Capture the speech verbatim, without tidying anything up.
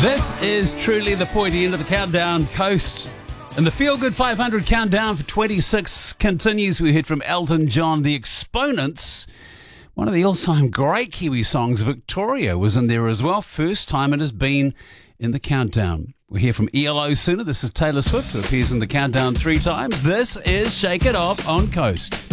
This is truly the pointy end of the countdown coast. And the Feel Good five hundred countdown for twenty-six continues. We heard from Elton John. The Exponents, one of the all-time great Kiwi songs, Victoria, was in there as well. First time it has been in the countdown. We'll hear from E L O sooner. This is Taylor Swift, who appears in the countdown three times. This is Shake It Off on Coast.